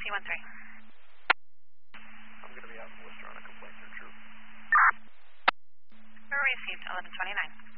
C13. I'm going to be out in Worcester on a complaint for troop. Received 1129.